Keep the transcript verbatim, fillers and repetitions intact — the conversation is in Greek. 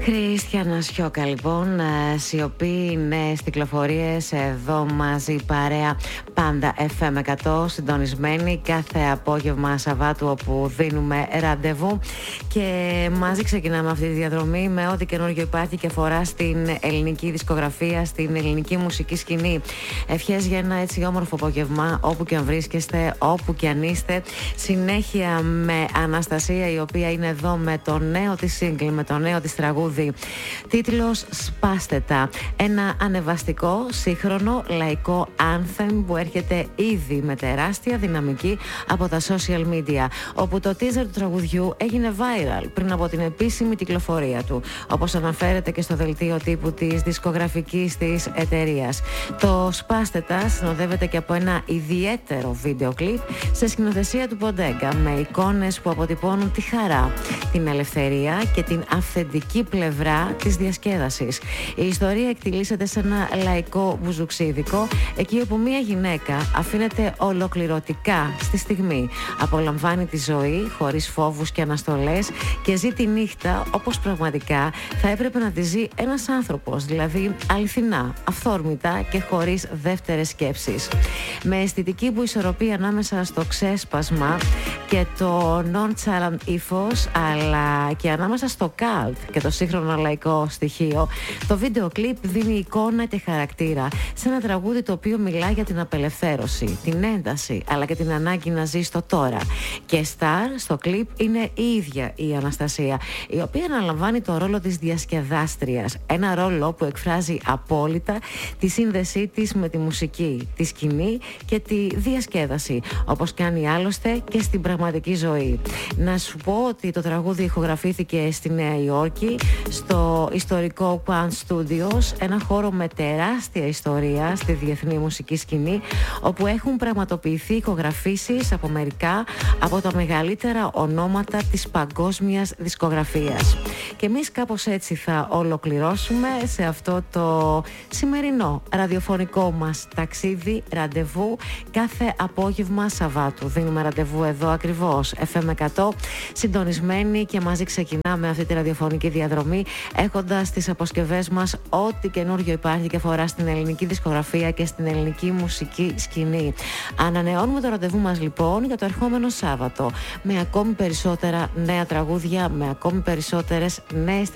Χριστιανά Σιώκα, λοιπόν, σιωπή, νέες κυκλοφορίες εδώ μαζί παρέα. Πάντα εφ εμ εκατό, συντονισμένοι κάθε απόγευμα Σαββάτου, όπου δίνουμε ραντεβού. Και μαζί ξεκινάμε αυτή τη διαδρομή με ό,τι καινούργιο υπάρχει και αφορά στην ελληνική δισκογραφία, στην ελληνική μουσική σκηνή. Ευχές για ένα έτσι όμορφο απόγευμα, όπου και αν βρίσκεστε, όπου και αν είστε. Συνέχεια με Αναστασία, η οποία είναι εδώ με το νέο της single, με το νέο της τραγούδι. Τίτλος «Σπάστε τα». Ένα ανεβαστικό, σύγχρονο, λαϊκό anthem που έρχεται ήδη με τεράστια δυναμική από τα social media, όπου το teaser του τραγουδιού έγινε viral πριν από την επίσημη κυκλοφορία του, όπως αναφέρεται και στο δελτίο τύπου της δισκογραφικής της εταιρείας. Το «Σπάστε τα» συνοδεύεται και από ένα ιδιαίτερο βίντεο κλιπ σε σκηνοθεσία του Ποντέγκα, με εικόνες που αποτυπώνουν τη χαρά, την ελευθερία και την αυθεντική πλευρά της διασκέδασης. Η ιστορία εκτιλήσεται σε ένα λαϊκό μπουζουξίδικο, εκεί όπου μια γυναίκα αφήνεται ολοκληρωτικά στη στιγμή. Απολαμβάνει τη ζωή χωρίς φόβους και αναστολές και ζει τη νύχτα όπως πραγματικά θα έπρεπε να τη ζει ένας άνθρωπος, δηλαδή αληθινά, αυθόρμητα και χωρίς δεύτερες σκέψεις. Με αισθητική που ισορροπεί ανάμεσα στο ξέσπασμα και το nonchalant ύφος, αλλά και ανάμεσα στο cult και το σύγχρονο λαϊκό στοιχείο, το βίντεο κλιπ δίνει εικόνα και χαρακτήρα σε ένα τραγούδι το οποίο μιλά για την απελευθέρωση, την ένταση, αλλά και την ανάγκη να ζει στο τώρα. Και στάρ στο κλιπ είναι η ίδια η Αναστασία, η οποία αναλαμβάνει το ρόλο της διασκεδάστριας. Ένα ρόλο που εκφράζει απόλυτα τη σύνδεσή της με τη μουσική, τη σκηνή και τη διασκέδαση, όπως κάνει άλλωστε και στην πραγματική ζωή. Να σου πω ότι το τραγούδι ηχογραφήθηκε στη Νέα Υόρκη, στο ιστορικό Quant Studios, ένα χώρο με τεράστια ιστορία στη διεθνή μουσική σκηνή, όπου έχουν πραγματοποιηθεί ηχογραφήσεις από μερικά από τα μεγαλύτερα ονόματα της παγκόσμιας δισκογραφίας. Και εμείς κάπως έτσι θα ολοκληρώσουμε σε αυτό το σημερινό ραδιοφωνικό μας ταξίδι, ραντεβού, κάθε απόγευμα Σαββάτου. Δίνουμε ραντεβού εδώ ακριβώς, εφ εμ εκατό, συντονισμένοι, και μαζί ξεκινάμε αυτή τη ραδιοφωνική διαδρομή, έχοντας στις αποσκευές μας ό,τι καινούργιο υπάρχει και αφορά στην ελληνική δισκογραφία και στην ελληνική μουσική σκηνή. Ανανεώνουμε το ραντεβού μας λοιπόν για το ερχόμενο Σάββατο, με ακόμη περισσότερα νέα τραγούδια, με ακόμη περισσότερες νέες